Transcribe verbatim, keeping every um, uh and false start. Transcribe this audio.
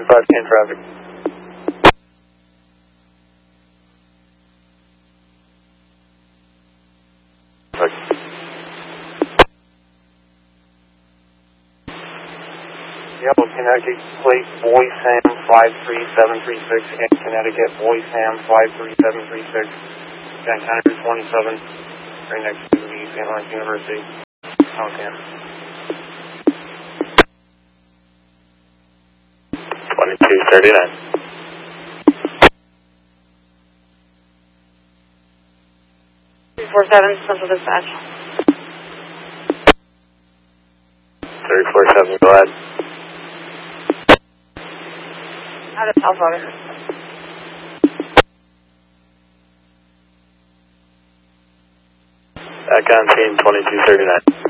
five ten traffic. Yellow Connecticut plate Boy Sam five three seven three six and Connecticut Boy Sam five three seven three six. Got County twenty-seven right next to the Saint Lawrence University. Okay. twenty-two thirty-nine. three four seven, Central Dispatch. three four seven, go ahead. Out of Southwater. Back on scene twenty-two thirty-nine.